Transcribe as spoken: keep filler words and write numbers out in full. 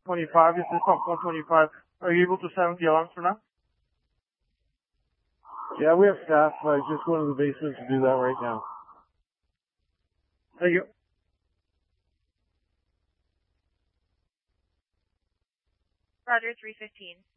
twenty-five. This is Pump one twenty-five. Are you able to sound the alarms for now? Yeah, we have staff. I just go into the basement to do that right now. Thank you. Roger, three fifteen.